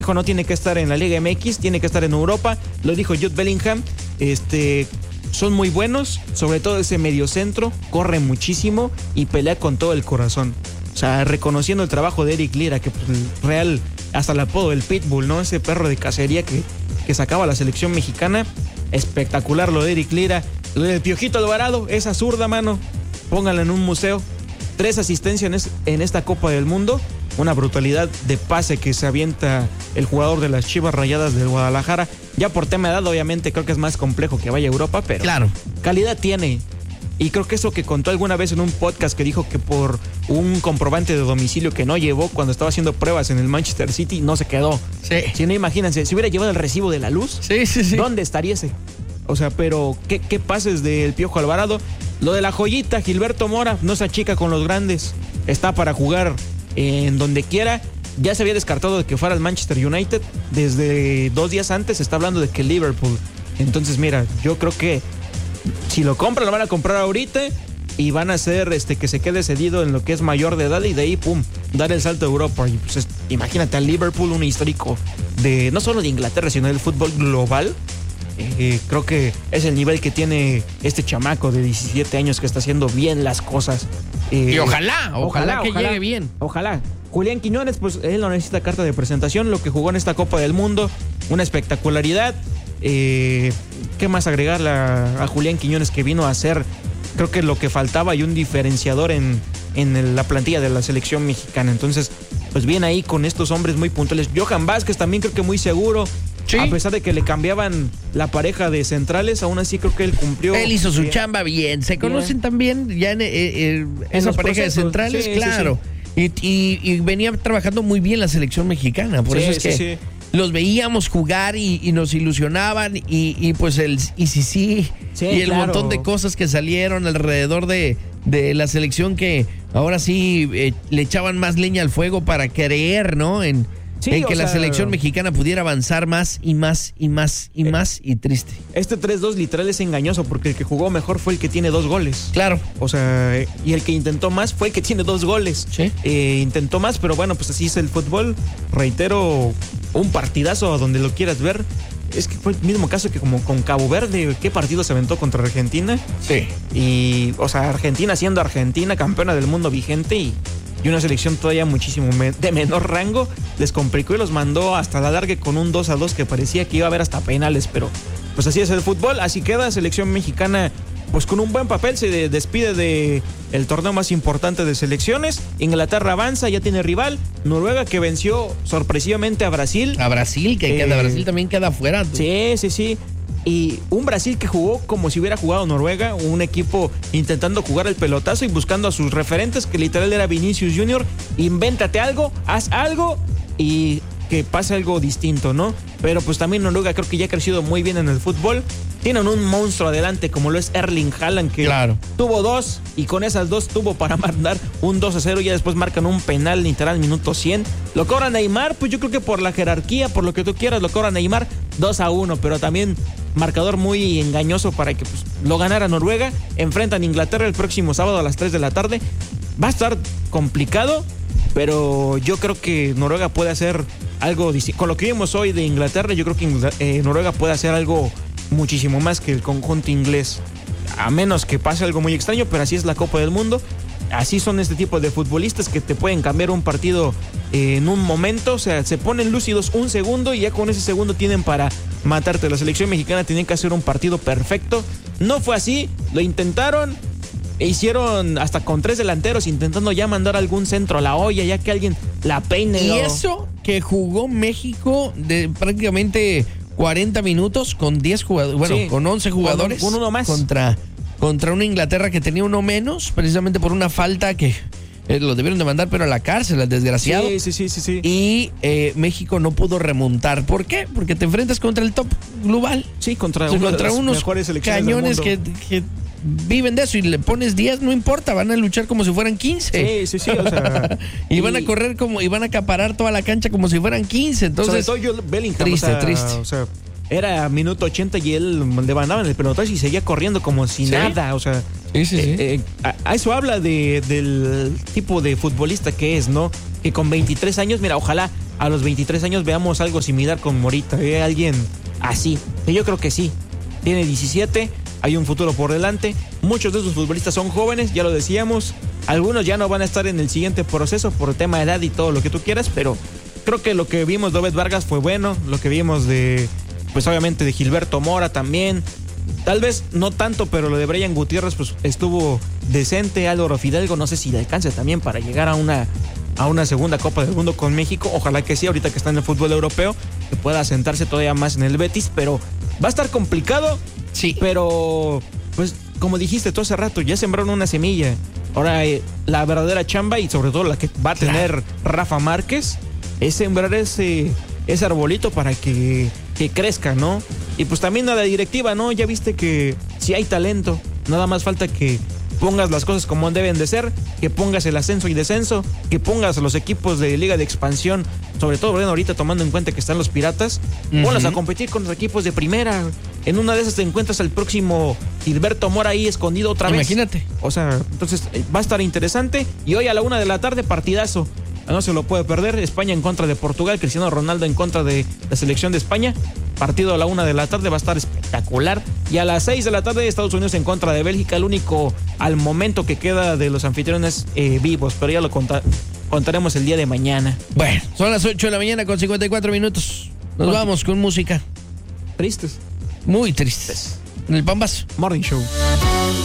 no tiene que estar en la Liga MX, tiene que estar en Europa. Lo dijo Jude Bellingham. Son muy buenos, sobre todo ese mediocentro, corre muchísimo y pelea con todo el corazón. O sea, reconociendo el trabajo de Eric Lira, que pues, real, hasta el apodo del Pitbull, ¿no? Ese perro de cacería que sacaba la selección mexicana. Espectacular lo de Eric Lira. Lo del Piojito Alvarado, esa zurda, mano. Pónganla en un museo. 3 asistencias en esta Copa del Mundo. Una brutalidad de pase que se avienta el jugador de las Chivas Rayadas del Guadalajara. Ya por tema de edad, obviamente, creo que es más complejo que vaya a Europa, pero claro, calidad tiene. Y creo que eso que contó alguna vez en un podcast, que dijo que por un comprobante de domicilio que no llevó cuando estaba haciendo pruebas en el Manchester City, no se quedó. Sí. Si no, imagínense, si hubiera llevado el recibo de la luz, sí. ¿Dónde estaría ese? O sea, pero ¿qué pases del Piojo Alvarado? Lo de la joyita, Gilberto Mora, no se achica con los grandes. Está para jugar en donde quiera. Ya se había descartado de que fuera el Manchester United. Desde 2 días antes se está hablando de que Liverpool. Entonces, mira, yo creo que si lo compran, lo van a comprar ahorita y van a hacer que se quede cedido en lo que es mayor de edad y de ahí, pum, dar el salto a Europa. Y pues imagínate a Liverpool, un histórico de no solo de Inglaterra, sino del fútbol global. Creo que es el nivel que tiene este chamaco de 17 años que está haciendo bien las cosas. Y ojalá que llegue bien. Ojalá. Julián Quiñones, pues él no necesita carta de presentación. Lo que jugó en esta Copa del Mundo, una espectacularidad. ¿Qué más agregarle a Julián Quiñones, que vino a hacer, creo que lo que faltaba y un diferenciador en la plantilla de la selección mexicana? Entonces, pues bien ahí con estos hombres muy puntuales. Johan Vázquez también creo que muy seguro. Sí. A pesar de que le cambiaban la pareja de centrales, aún así creo que él cumplió. Él hizo su chamba bien. Se conocen también ya en esa pareja de centrales, sí, claro. Sí. Y venía trabajando muy bien la selección mexicana. Por eso es que los veíamos jugar y nos ilusionaban. Y pues el sí, y el montón de cosas que salieron alrededor de la selección, que ahora sí le echaban más leña al fuego para creer, ¿no? En que la selección mexicana pudiera avanzar más y más y más y más, y triste. Este 3-2 literal es engañoso, porque el que jugó mejor fue el que tiene 2 goles. Claro. O sea, y el que intentó más fue el que tiene 2 goles. Sí. Intentó más, pero bueno, pues así es el fútbol. Reitero, un partidazo a donde lo quieras ver. Es que fue el mismo caso que como con Cabo Verde. ¿Qué partido se aventó contra Argentina? Sí. Y, o sea, Argentina siendo Argentina, campeona del mundo vigente, y una selección todavía muchísimo de menor rango, les complicó y los mandó hasta la larga con un 2-2 que parecía que iba a haber hasta penales, pero pues así es el fútbol. Así queda selección mexicana, pues con un buen papel, se despide de el torneo más importante de selecciones. Inglaterra avanza, ya tiene rival, Noruega, que venció sorpresivamente a Brasil. Brasil también queda afuera. Sí. Y un Brasil que jugó como si hubiera jugado Noruega, un equipo intentando jugar el pelotazo y buscando a sus referentes, que literal era Vinicius Junior. Invéntate algo, haz algo y que pase algo distinto, ¿no? Pero pues también Noruega creo que ya ha crecido muy bien en el fútbol. Tienen un monstruo adelante como lo es Erling Haaland, que tuvo 2 y con esas 2 tuvo para mandar un 2-0. Ya después marcan un penal literal minuto 100. Lo cobra Neymar, pues yo creo que por la jerarquía, por lo que tú quieras, lo cobra Neymar 2-1, pero también marcador muy engañoso para que pues, lo ganara Noruega. Enfrentan a Inglaterra el próximo sábado a las 3 de la tarde. Va a estar complicado, pero yo creo que Noruega puede hacer algo distinto. Con lo que vimos hoy de Inglaterra, yo creo que Noruega puede hacer algo muchísimo más que el conjunto inglés, a menos que pase algo muy extraño, pero así es la Copa del Mundo. Así son este tipo de futbolistas que te pueden cambiar un partido en un momento. O sea, se ponen lúcidos un segundo y ya con ese segundo tienen para matarte. La selección mexicana tenía que hacer un partido perfecto. No fue así, lo intentaron. Hicieron hasta con 3 delanteros intentando ya mandar algún centro a la olla, ya que alguien la peine. Y eso que jugó México de prácticamente 40 minutos con 10 jugadores, con 11 jugadores. Con uno más. Contra una Inglaterra que tenía uno menos, precisamente por una falta que lo debieron de mandar, pero a la cárcel, al desgraciado. Sí. Y México no pudo remontar. ¿Por qué? Porque te enfrentas contra el top global. Sí, contra unos mejores cañones que viven de eso, y le pones 10, no importa, van a luchar como si fueran 15. Sí, o sea, y van a correr y van a acaparar toda la cancha como si fueran 15. Entonces, sobre todo Bellingham, triste. O sea, era minuto 80 y él le mandaban el pelotazo y seguía corriendo como si nada. O sea, sí. A eso habla del tipo de futbolista que es, ¿no? que con 23 años, mira, ojalá a los 23 años veamos algo similar con Morita, alguien así, que yo creo que sí. Tiene 17, hay un futuro por delante. Muchos de esos futbolistas son jóvenes, ya lo decíamos. Algunos ya no van a estar en el siguiente proceso por el tema de edad y todo lo que tú quieras, pero creo que lo que vimos de Obed Vargas fue bueno. Lo que vimos de, pues obviamente de Gilberto Mora también. Tal vez no tanto, pero lo de Brian Gutiérrez pues estuvo decente. Álvaro Fidalgo, no sé si le alcance también para llegar a una segunda Copa del Mundo con México. Ojalá que sí, ahorita que está en el fútbol europeo, que pueda asentarse todavía más en el Betis, pero va a estar complicado. Sí. Pero, pues, como dijiste tú hace rato, ya sembraron una semilla. Ahora, la verdadera chamba y sobre todo la que va a tener Rafa Márquez es sembrar ese arbolito para que crezca, ¿no? Y pues también a la directiva, ¿no? Ya viste que si hay talento, nada más falta que pongas las cosas como deben de ser, que pongas el ascenso y descenso, que pongas a los equipos de Liga de Expansión, sobre todo, bueno, ahorita tomando en cuenta que están los Piratas, ponlas a competir con los equipos de primera. En una de esas te encuentras al próximo Gilberto Mora ahí escondido otra vez. Imagínate. O sea, entonces va a estar interesante. Y hoy a la 1:00 p.m, partidazo. No se lo puede perder. España en contra de Portugal, Cristiano Ronaldo en contra de la selección de España. Partido a la 1:00 p.m, va a estar espectacular. Y a las 6:00 p.m, Estados Unidos en contra de Bélgica, el único al momento que queda de los anfitriones vivos, pero ya lo contaremos el día de mañana. Bueno, son las 8:00 a.m. con 54 minutos. Nos vamos con música. Tristes. Muy tristes. En el Pambazo Morning Show.